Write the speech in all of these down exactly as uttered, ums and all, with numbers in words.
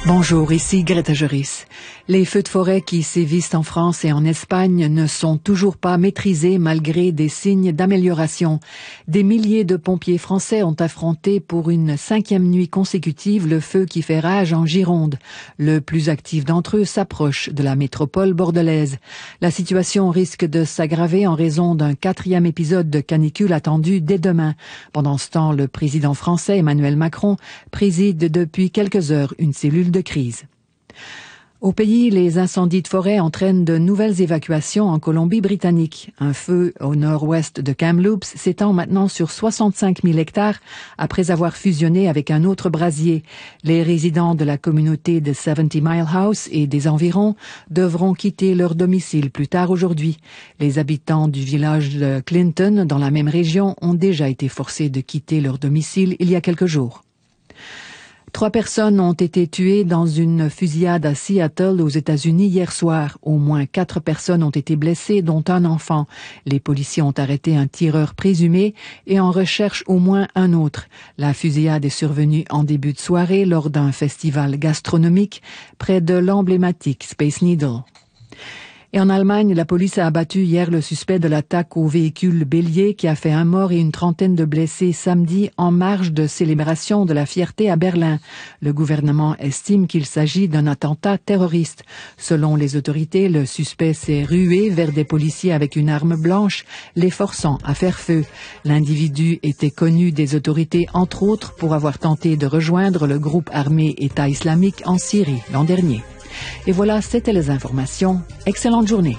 Bonjour, ici Greta Joris. Les feux de forêt qui sévissent en France et en Espagne ne sont toujours pas maîtrisés malgré des signes d'amélioration. Des milliers de pompiers français ont affronté pour une cinquième nuit consécutive le feu qui fait rage en Gironde. Le plus actif d'entre eux s'approche de la métropole bordelaise. La situation risque de s'aggraver en raison d'un quatrième épisode de canicule attendu dès demain. Pendant ce temps, le président français Emmanuel Macron préside depuis quelques heures une cellule de crise. Au pays, les incendies de forêt entraînent de nouvelles évacuations en Colombie-Britannique. Un feu au nord-ouest de Kamloops s'étend maintenant sur soixante-cinq mille hectares après avoir fusionné avec un autre brasier. Les résidents de la communauté de Seventy Mile House et des environs devront quitter leur domicile plus tard aujourd'hui. Les habitants du village de Clinton, dans la même région, ont déjà été forcés de quitter leur domicile il y a quelques jours. Trois personnes ont été tuées dans une fusillade à Seattle aux États-Unis hier soir. Au moins quatre personnes ont été blessées, dont un enfant. Les policiers ont arrêté un tireur présumé et en recherchent au moins un autre. La fusillade est survenue en début de soirée lors d'un festival gastronomique près de l'emblématique Space Needle. Et en Allemagne, la police a abattu hier le suspect de l'attaque au véhicule bélier qui a fait un mort et une trentaine de blessés samedi en marge de célébration de la fierté à Berlin. Le gouvernement estime qu'il s'agit d'un attentat terroriste. Selon les autorités, le suspect s'est rué vers des policiers avec une arme blanche, les forçant à faire feu. L'individu était connu des autorités, entre autres, pour avoir tenté de rejoindre le groupe armé État islamique en Syrie l'an dernier. Et voilà, c'était les informations. Excellente journée.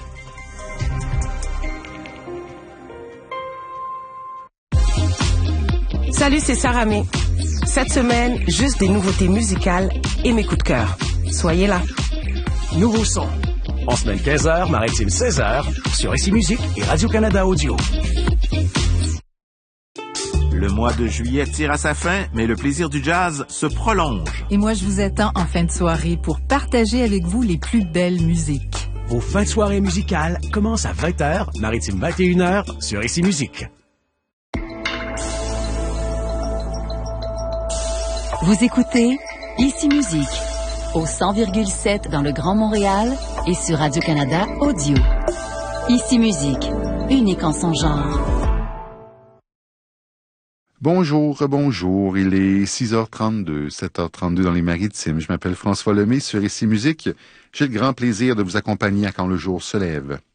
Salut, c'est Sarah May. Cette semaine, juste des nouveautés musicales et mes coups de cœur. Soyez là. Nouveau son. En semaine quinze heures, maritime seize heures, sur Ici Musique et Radio-Canada Audio. Le mois de juillet tire à sa fin, mais le plaisir du jazz se prolonge. Et moi, je vous attends en fin de soirée pour partager avec vous les plus belles musiques. Vos fins de soirée musicales commencent à vingt heures, maritime vingt et une heures, sur Ici Musique. Vous écoutez Ici Musique, au cent virgule sept dans le Grand Montréal et sur Radio-Canada Audio. Ici Musique, unique en son genre. Bonjour, bonjour, il est six heures trente-deux, sept heures trente-deux dans les Maritimes. Je m'appelle François Lemay sur Ici Musique. J'ai le grand plaisir de vous accompagner à quand le jour se lève.